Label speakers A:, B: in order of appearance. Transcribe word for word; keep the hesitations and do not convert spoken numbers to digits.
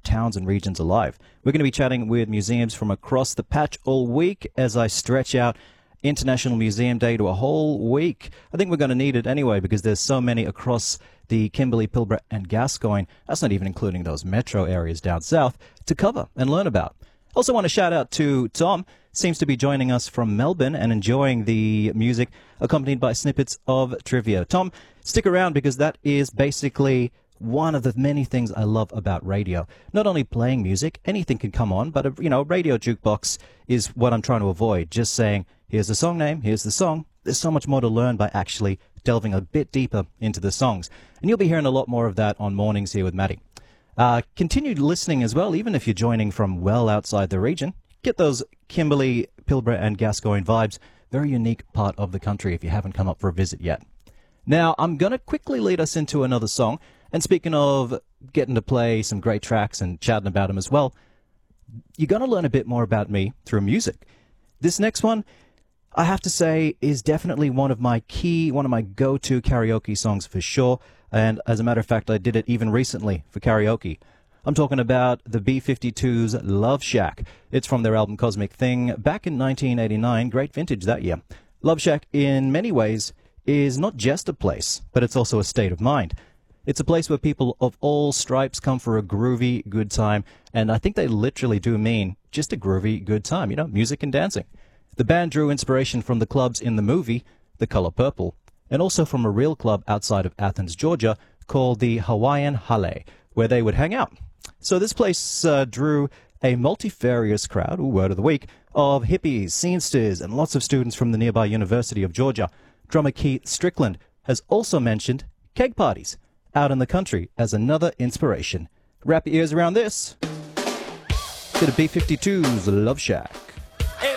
A: towns and regions alive. We're going to be chatting with museums from across the patch all week as I stretch out International Museum Day to a whole week. I think we're going to need it anyway because there's so many across the Kimberley, Pilbara and Gascoyne, that's not even including those metro areas down south, to cover and learn about. Also want to shout out to Tom, seems to be joining us from Melbourne and enjoying the music accompanied by snippets of trivia. Tom, stick around because that is basically one of the many things I love about radio. Not only playing music, anything can come on, but a, you know, radio jukebox is what I'm trying to avoid. Just saying, here's the song name, here's the song. There's so much more to learn by actually delving a bit deeper into the songs. And you'll be hearing a lot more of that on Mornings here with Maddie. Uh, continue listening as well, even if you're joining from well outside the region. Get those Kimberley, Pilbara and Gascoyne vibes. Very unique part of the country if you haven't come up for a visit yet. Now, I'm going to quickly lead us into another song. And speaking of getting to play some great tracks and chatting about them as well, you're going to learn a bit more about me through music. This next one, I have to say, is definitely one of my key, one of my go-to karaoke songs for sure. And as a matter of fact, I did it even recently for karaoke. I'm talking about the B fifty-two's Love Shack. It's from their album Cosmic Thing back in nineteen eighty-nine. Great vintage that year. Love Shack, in many ways, is not just a place, but it's also a state of mind. It's a place where people of all stripes come for a groovy, good time, and I think they literally do mean just a groovy, good time, you know, music and dancing. The band drew inspiration from the clubs in the movie, The Color Purple, and also from a real club outside of Athens, Georgia, called the Hawaiian Hale, where they would hang out. So this place uh, drew a multifarious crowd, ooh, word of the week, of hippies, scenesters, and lots of students from the nearby University of Georgia. Drummer Keith Strickland has also mentioned keg parties out in the country as another inspiration. Wrap your ears around this. Bit of B fifty-two's Love Shack.